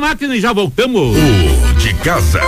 máquina e já voltamos. O de casa.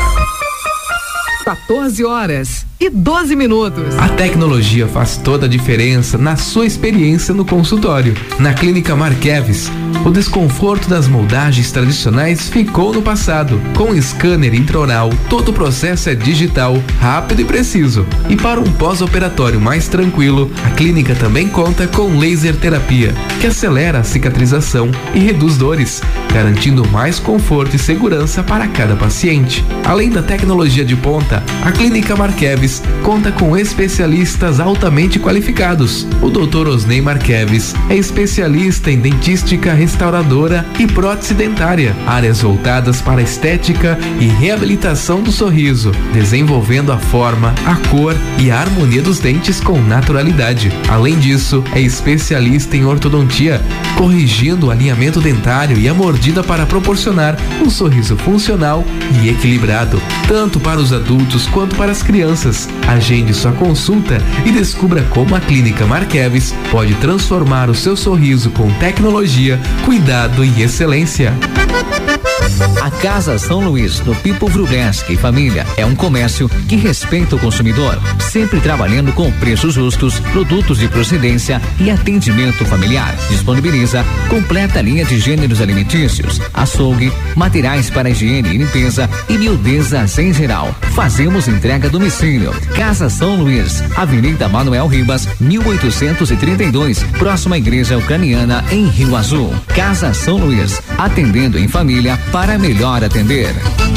14h12. A tecnologia faz toda a diferença na sua experiência no consultório. Na Clínica Marqueves, o desconforto das moldagens tradicionais ficou no passado. Com o scanner intraoral, todo o processo é digital, rápido e preciso. E para um pós-operatório mais tranquilo, a clínica também conta com laser terapia, que acelera a cicatrização e reduz dores, garantindo mais conforto e segurança para cada paciente. Além da tecnologia de ponta, a Clínica Marqueves conta com especialistas altamente qualificados. O Dr. Osnei Marqueves é especialista em dentística restauradora e prótese dentária, áreas voltadas para a estética e reabilitação do sorriso, desenvolvendo a forma, a cor e a harmonia dos dentes com naturalidade. Além disso, é especialista em ortodontia, corrigindo o alinhamento dentário e a mordida para proporcionar um sorriso funcional e equilibrado, tanto para os adultos quanto para as crianças. Agende sua consulta e descubra como a Clínica Marqueves pode transformar o seu sorriso com tecnologia, cuidado e excelência. A Casa São Luís, no Pipo Vrubleski Família, é um comércio que respeita o consumidor, sempre trabalhando com preços justos, produtos de procedência e atendimento familiar. Disponibiliza completa linha de gêneros alimentícios, açougue, materiais para higiene e limpeza e miudezas em geral. Fazemos entrega a domicílio. Casa São Luís, Avenida Manuel Ribas, 1832, próxima à Igreja Ucraniana, em Rio Azul. Casa São Luís, atendendo em família para melhor atender.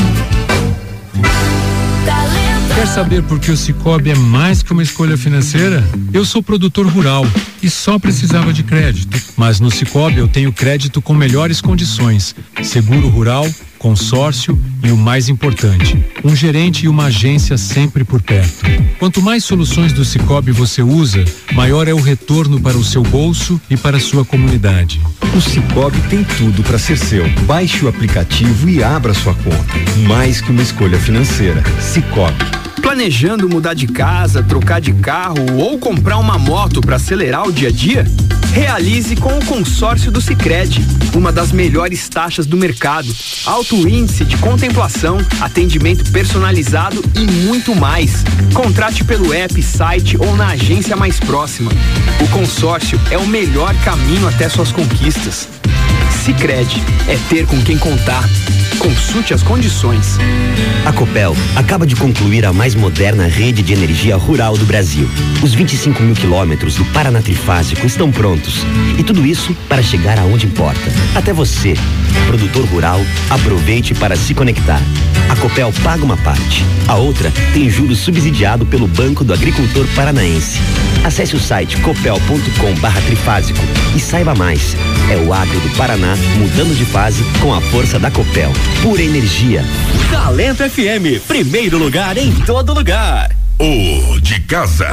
Quer saber por que o Sicoob é mais que uma escolha financeira? Eu sou produtor rural e só precisava de crédito, mas no Sicoob eu tenho crédito com melhores condições, seguro rural, consórcio e o mais importante, um gerente e uma agência sempre por perto. Quanto mais soluções do Sicoob você usa, maior é o retorno para o seu bolso e para a sua comunidade. O Sicoob tem tudo para ser seu. Baixe o aplicativo e abra sua conta. Mais que uma escolha financeira. Sicoob. Planejando mudar de casa, trocar de carro ou comprar uma moto para acelerar o dia a dia? Realize com o consórcio do Sicredi, uma das melhores taxas do mercado, alto índice de contemplação, atendimento personalizado e muito mais. Contrate pelo app, site ou na agência mais próxima. O consórcio é o melhor caminho até suas conquistas. Sicredi é ter com quem contar. Consulte as condições. A Copel acaba de concluir a mais moderna rede de energia rural do Brasil. Os 25 mil quilômetros do Paraná Trifásico estão prontos. E tudo isso para chegar aonde importa. Até você, produtor rural, aproveite para se conectar. A Copel paga uma parte. A outra tem juros subsidiado pelo Banco do Agricultor Paranaense. Acesse o site copel.com/trifásico e saiba mais. É o agro do Paraná mudando de fase com a força da Copel. Pura energia. Talento FM, primeiro lugar em todo lugar. O de casa.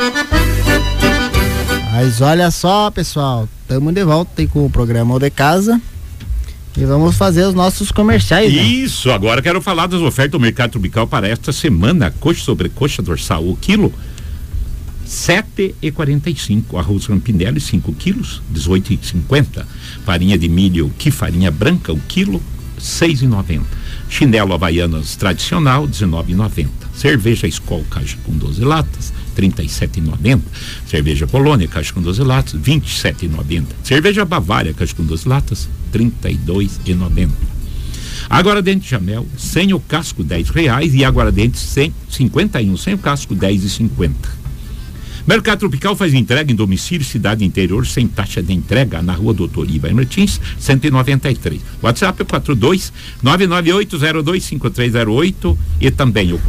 Mas olha só, pessoal, estamos de volta aí com o programa O de Casa e vamos fazer os nossos comerciais. Isso, agora quero falar das ofertas do Mercado Tropical para esta semana. Coxa sobre coxa dorsal, o quilo R$7,45, arroz Rampinelli 5 quilos, R$18,50, farinha de milho que farinha branca, o quilo R$6,90, chinelo Havaianas tradicional R$19,90, cerveja Skol caixa com 12 latas R$37,90, cerveja Polônia caixa com 12 latas R$27,90, cerveja Bavária caixa com 12 latas R$32,90. Aguardente Jamel sem o casco R$10 e aguardente 51 sem o casco R$10,50. Mercado Tropical faz entrega em domicílio, cidade interior, sem taxa de entrega, na rua Doutor Iva Martins, 193. WhatsApp é 42-998025308 e também o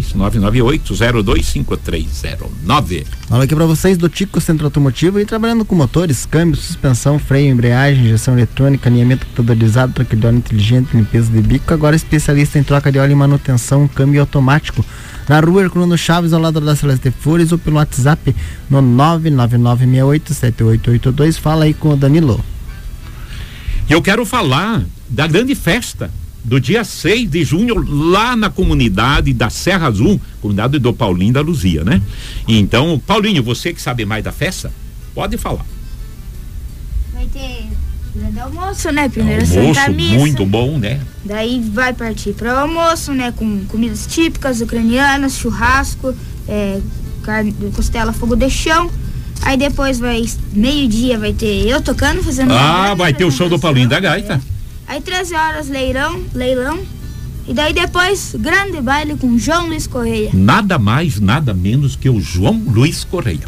42-998025309. Fala aqui pra vocês do Tico Centro Automotivo e trabalhando com motores, câmbio, suspensão, freio, embreagem, injeção eletrônica, alinhamento computadorizado, troca de óleo inteligente, limpeza de bico, agora especialista em troca de óleo e manutenção, câmbio automático. Na rua Herculano Chaves, ao lado da Celeste Flores, ou pelo WhatsApp no 999687882. Fala aí com o Danilo. Eu quero falar da grande festa do dia 6 de junho lá na comunidade da Serra Azul, comunidade do Paulinho e da Luzia, né? Então, Paulinho, você que sabe mais da festa, pode falar. Vai ter grande almoço, né? Primeiro almoço, Santa Missa. Muito bom, né? Daí vai partir para o almoço, né? Com comidas típicas ucranianas, churrasco, carne, costela, fogo de chão. Aí depois meio-dia vai ter eu tocando, fazendo... vai ter o show do Paulinho da Gaita. Aí 13 horas leilão. E daí depois, grande baile com João Luiz Correia. Nada mais, nada menos que o João Luiz Correia.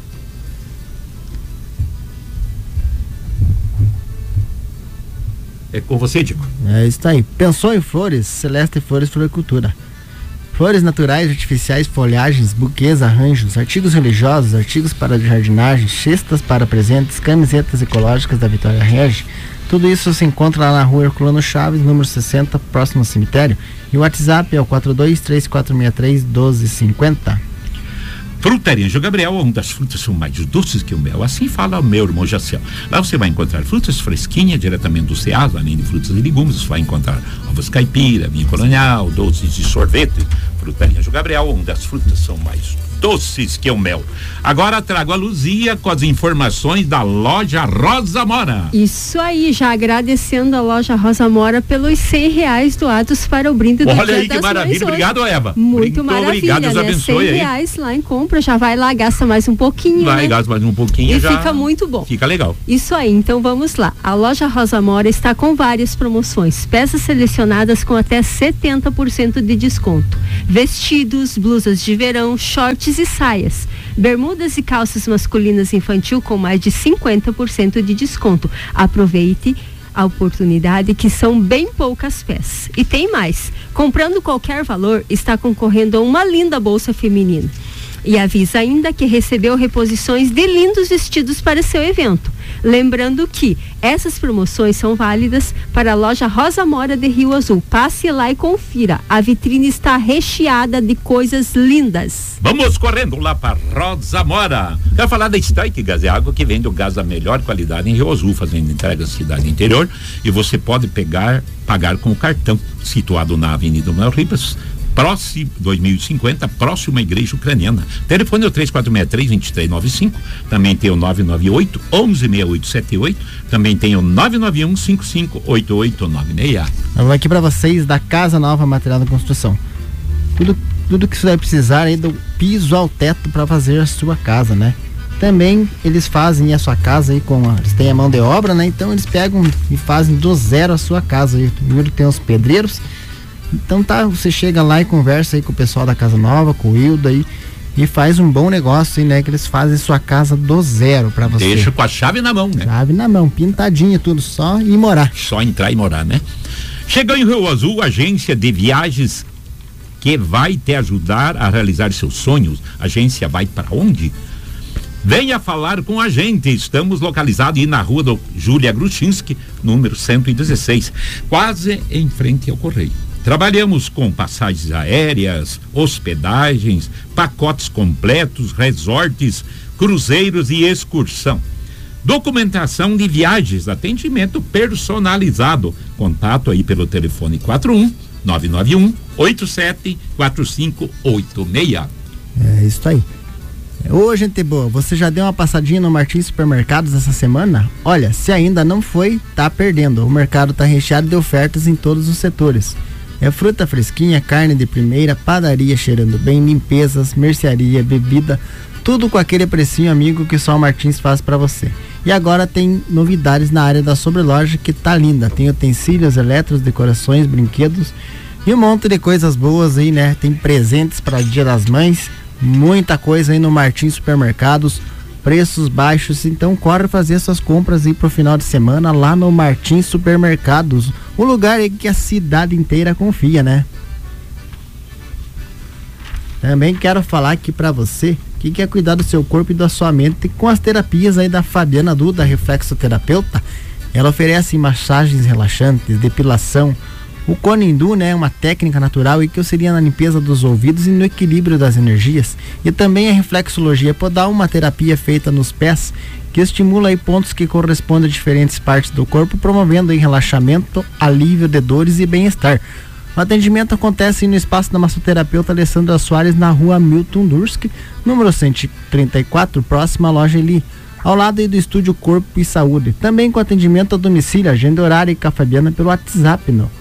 É com você, Diego. É isso aí. Pensou em flores? Celeste Flores Floricultura. Flores naturais, artificiais, folhagens, buquês, arranjos, artigos religiosos, artigos para jardinagem, cestas para presentes, camisetas ecológicas da Vitória Regi. Tudo isso se encontra lá na rua Herculano Chaves, número 60, próximo ao cemitério. E o WhatsApp é o 4234631250. Frutaria Anjo Gabriel, onde as frutas são mais doces que o mel. Assim fala o meu irmão Jaciel. Lá você vai encontrar frutas fresquinhas, diretamente do Ceasa, além de frutas e legumes. Você vai encontrar ovos caipira, vinho colonial, doces de sorvete. Frutaria Anjo Gabriel, onde as frutas são mais doces que o mel. Agora trago a Luzia com as informações da loja Rosa Mora. Isso aí, já agradecendo a loja Rosa Mora pelos R$100 doados para o brinde do Olha Dia aí que das maravilha, Mães obrigado, hoje. Eva. Muito maravilha, obrigado, Deus abençoe R$100 aí. lá em compra, já vai lá, gasta mais um pouquinho, Vai, né? gasta mais um pouquinho e já. fica muito bom. Fica legal. Isso aí, então vamos lá. A loja Rosa Mora está com várias promoções, peças selecionadas com até 70% de desconto. Vestidos, blusas de verão, shorts e saias. Bermudas e calças masculinas infantil com mais de 50% de desconto. Aproveite a oportunidade, que são bem poucas peças. E tem mais, comprando qualquer valor, está concorrendo a uma linda bolsa feminina. E avisa ainda que recebeu reposições de lindos vestidos para seu evento. Lembrando que essas promoções são válidas para a loja Rosa Mora de Rio Azul. Passe lá e confira. A vitrine está recheada de coisas lindas. Vamos correndo lá para Rosa Mora. Quero falar da Strike Gás e Água, que vende o gás da melhor qualidade em Rio Azul, fazendo entrega na cidade interior. E você pode pagar com o cartão, situado na Avenida Manuel Ribas, próximo 2050, próximo à igreja ucraniana. Telefone é o 3463-2395, também tem o 998-116878, também tem o 991-558896. Eu vou aqui para vocês da Casa Nova Material da Construção. Tudo que você vai precisar aí do piso ao teto para fazer a sua casa, né? Também eles fazem a sua casa aí eles têm a mão de obra, né? Então eles pegam e fazem do zero a sua casa aí. Primeiro tem os pedreiros. Então você chega lá e conversa aí com o pessoal da Casa Nova, com o Hildo aí, e faz um bom negócio aí, né? Que eles fazem sua casa do zero pra você. Deixa com a chave na mão, né? Chave na mão, pintadinha, tudo, só ir morar. Só entrar e morar, né? Chegou em Rio Azul, agência de viagens que vai te ajudar a realizar seus sonhos. A agência vai para onde? Venha falar com a gente. Estamos localizados aí na rua do Júlia Grushinski, número 116, quase em frente ao Correio. Trabalhamos com passagens aéreas, hospedagens, pacotes completos, resorts, cruzeiros e excursão. Documentação de viagens, atendimento personalizado. Contato aí pelo telefone 41-991-87-4586. É isso aí. Ô, gente boa, você já deu uma passadinha no Martins Supermercados essa semana? Olha, se ainda não foi, tá perdendo. O mercado tá recheado de ofertas em todos os setores. É fruta fresquinha, carne de primeira, padaria cheirando bem, limpezas, mercearia, bebida, tudo com aquele precinho amigo que só o Martins faz para você. E agora tem novidades na área da sobreloja que tá linda. Tem utensílios, eletros, decorações, brinquedos e um monte de coisas boas aí, né? Tem presentes para Dia das Mães, muita coisa aí no Martins Supermercados, preços baixos. Então corre fazer suas compras aí pro final de semana lá no Martins Supermercados, o lugar aí que a cidade inteira confia, né? Também quero falar aqui pra você que quer cuidar do seu corpo e da sua mente com as terapias aí da Fabiana Duda, reflexoterapeuta. Ela oferece massagens relaxantes, depilação, o Conindu, né, uma técnica natural e que auxilia na limpeza dos ouvidos e no equilíbrio das energias. E também a reflexologia podal, uma terapia feita nos pés que estimula aí pontos que correspondem a diferentes partes do corpo, promovendo aí relaxamento, alívio de dores e bem-estar. O atendimento acontece no espaço da massoterapeuta Alessandra Soares, na rua Milton Durski, número 134, próxima à loja Eli. ao lado aí do Estúdio Corpo e Saúde. Também com atendimento a domicílio, agenda horária e com a Fabiana pelo WhatsApp no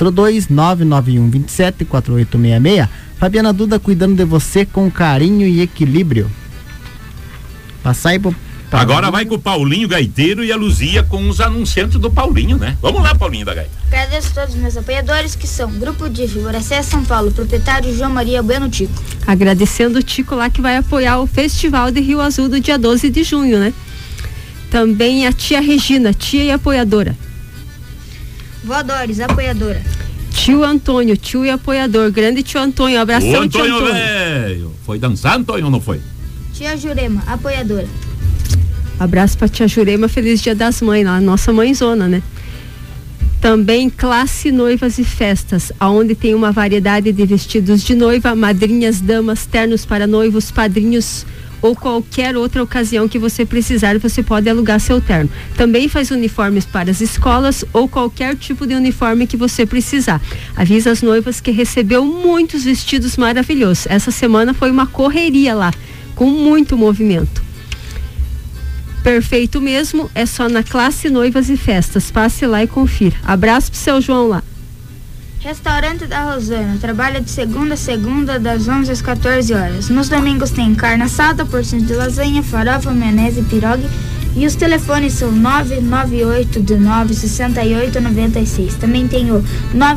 42991274866. Fabiana Duda cuidando de você com carinho e equilíbrio. Passar aí pro Agora vai com o Paulinho Gaiteiro e a Luzia com os anunciantes do Paulinho, né? Vamos lá, Paulinho da Gaita. Agradeço a todos os meus apoiadores, que são Grupo de Figuracé São Paulo, proprietário João Maria Bueno Tico. Agradecendo o Tico lá que vai apoiar o Festival de Rio Azul do dia 12 de junho, né? Também a tia Regina, tia e apoiadora. Voadores, apoiadora. Tio Antônio, tio e apoiador. Grande tio Antônio, abração, Ô, Antônio, tio Antônio. Velho. Foi dançar, Antônio, ou não foi? Tia Jurema, apoiadora. Abraço pra tia Jurema, feliz dia das mães lá, nossa mãezona, né? Também Classe Noivas e Festas, aonde tem uma variedade de vestidos de noiva, madrinhas, damas, ternos para noivos, padrinhos ou qualquer outra ocasião que você precisar, você pode alugar seu terno. Também faz uniformes para as escolas ou qualquer tipo de uniforme que você precisar. Avisa as noivas que recebeu muitos vestidos maravilhosos. Essa semana foi uma correria lá, com muito movimento. Perfeito mesmo, é só na Classe Noivas e Festas. Passe lá e confira. Abraço pro seu João lá. Restaurante da Rosana, trabalha de segunda a segunda, das 11 às 14 horas. Nos domingos tem carne assada, porções de lasanha, farofa, maionese e pirogue. E os telefones são 998196896. Também tem o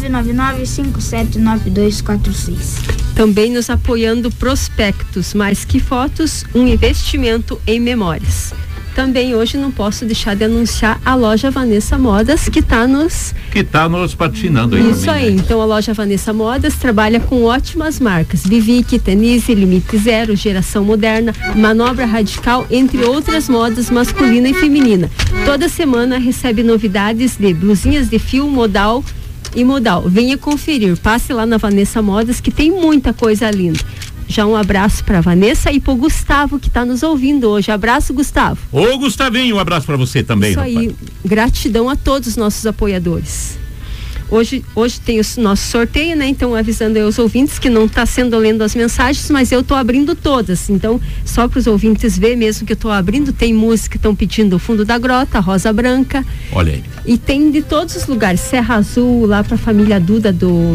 999579246. Também nos apoiando Prospectos, mais que fotos, um investimento em memórias. Também hoje não posso deixar de anunciar a loja Vanessa Modas, que está nos patrocinando aí. Isso também, aí, né? Então a loja Vanessa Modas trabalha com ótimas marcas: Vivic, Tenise, Limite Zero, Geração Moderna, Manobra Radical, entre outras modas masculina e feminina. Toda semana recebe novidades de blusinhas de fio, modal e modal. Venha conferir, passe lá na Vanessa Modas, que tem muita coisa linda. Já um abraço para Vanessa e pro Gustavo, que está nos ouvindo hoje. Abraço, Gustavo. Ô, Gustavinho, um abraço para você também. Isso aí, rapaz. Gratidão a todos os nossos apoiadores. Hoje tem o nosso sorteio, né? Então, avisando aí os ouvintes que não está sendo lendo as mensagens, mas eu tô abrindo todas. Então, só para os ouvintes ver mesmo que eu tô abrindo, tem música que estão pedindo o Fundo da Grota, Rosa Branca. Olha aí. E tem de todos os lugares, Serra Azul, lá para a família Duda do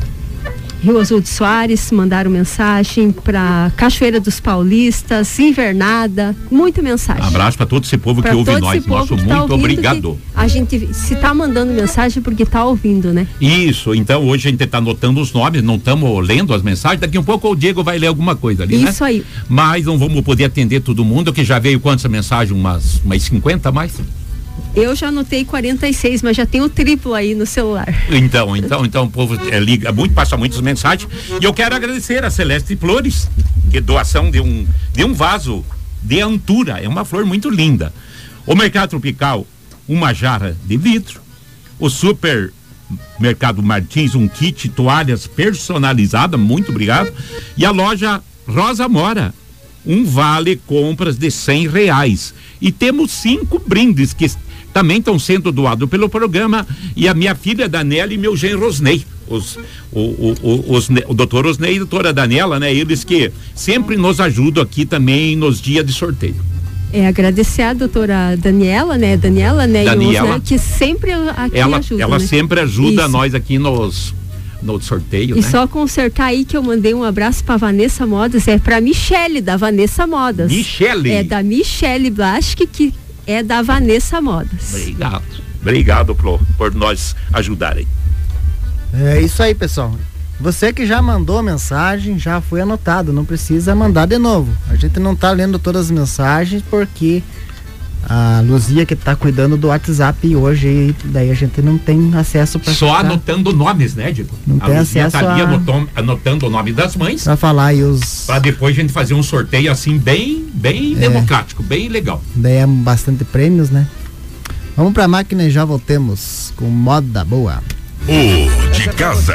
Rio Azul de Soares, mandaram mensagem para Cachoeira dos Paulistas, Invernada, muita mensagem. Abraço para todo esse povo que ouve nós, nosso muito obrigado. A gente, se tá mandando mensagem porque tá ouvindo, né? Isso, então hoje a gente tá anotando os nomes, não estamos lendo as mensagens, daqui um pouco o Diego vai ler alguma coisa ali, né? Isso aí. Mas não vamos poder atender todo mundo, que já veio quantas mensagens? Umas 50 a mais? Eu já anotei 46, mas já tem o triplo aí no celular. Então o povo liga muito, passa muitas mensagens. E eu quero agradecer a Celeste Flores, que doação de um vaso de Antura, é uma flor muito linda. O Mercado Tropical, uma jarra de vidro. O Super Mercado Martins, um kit toalhas personalizada, muito obrigado. E a loja Rosa Mora, um vale compras de R$100. E temos 5 brindes que também estão sendo doados pelo programa, e a minha filha Daniela e meu genro Rosnei, o doutor Rosnei e a doutora Daniela, né? Eles que sempre nos ajudam aqui também nos dias de sorteio. Agradecer a doutora Daniela, né? Daniela, que sempre aqui ajuda. Ela sempre ajuda nós aqui no sorteio, e né? Só consertar aí que eu mandei um abraço pra Vanessa Modas, é pra Michele, da Vanessa Modas. Michele? É da Michele Blasque, que é da Vanessa Modas. Obrigado por nós ajudarem. É isso aí, pessoal. Você que já mandou mensagem, já foi anotado, não precisa mandar de novo. A gente não tá lendo todas as mensagens porque a Luzia que tá cuidando do WhatsApp hoje, e daí a gente não tem acesso para só anotando nomes, né, Diego? Não tem acesso anotando o nome das mães para falar e para depois a gente fazer um sorteio assim bem democrático, bem legal. Daí é bastante prêmios, né? Vamos pra máquina e já voltemos com moda boa. O de casa.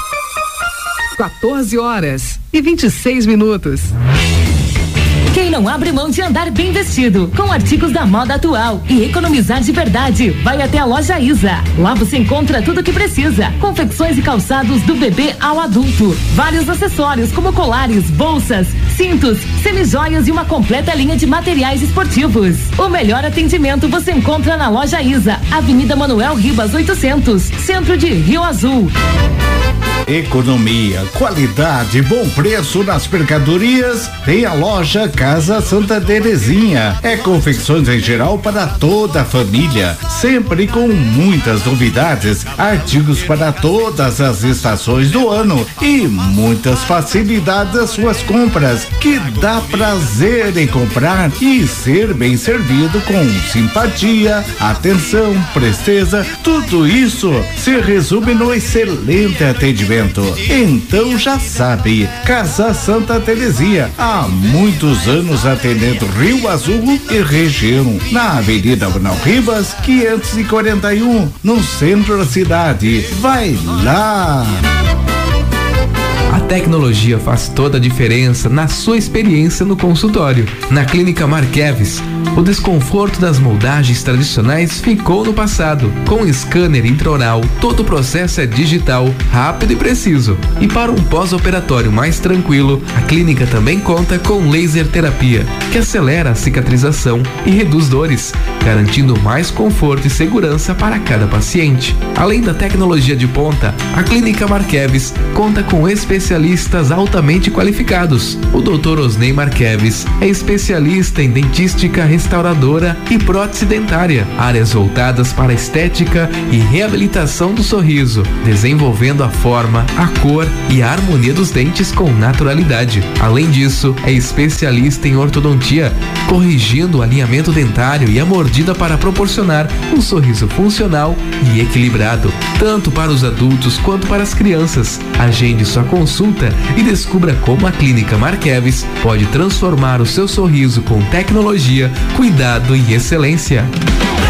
14h26. Quem não abre mão de andar bem vestido, com artigos da moda atual e economizar de verdade, vai até a loja Isa. Lá você encontra tudo o que precisa: confecções e calçados do bebê ao adulto, vários acessórios como colares, bolsas, cintos, semijoias e uma completa linha de materiais esportivos. O melhor atendimento você encontra na Loja Isa, Avenida Manuel Ribas 800, Centro de Rio Azul. Economia, qualidade, bom preço nas mercadorias, tem a loja Casa Santa Terezinha. É confecções em geral para toda a família, sempre com muitas novidades, artigos para todas as estações do ano e muitas facilidades às suas compras, que dá prazer em comprar e ser bem servido com simpatia, atenção, presteza, tudo isso se resume no excelente atendimento. Então já sabe, Casa Santa Terezinha, há muitos anos atendendo Rio Azul e região, na Avenida Manuel Ribas 541, no centro da cidade. Vai lá! A tecnologia faz toda a diferença na sua experiência no consultório. Na Clínica Marqueves, o desconforto das moldagens tradicionais ficou no passado. Com scanner intraoral, todo o processo é digital, rápido e preciso. E para um pós-operatório mais tranquilo, a clínica também conta com laser terapia, que acelera a cicatrização e reduz dores, garantindo mais conforto e segurança para cada paciente. Além da tecnologia de ponta, a Clínica Marqueves conta com especialistas altamente qualificados. O Dr. Osnei Marqueves é especialista em dentística restauradora e prótese dentária, áreas voltadas para a estética e reabilitação do sorriso, desenvolvendo a forma, a cor e a harmonia dos dentes com naturalidade. Além disso, é especialista em ortodontia, corrigindo o alinhamento dentário e a mordida para proporcionar um sorriso funcional e equilibrado, tanto para os adultos quanto para as crianças. Agende sua consulta e descubra como a Clínica Marqueves pode transformar o seu sorriso com tecnologia, cuidado e excelência.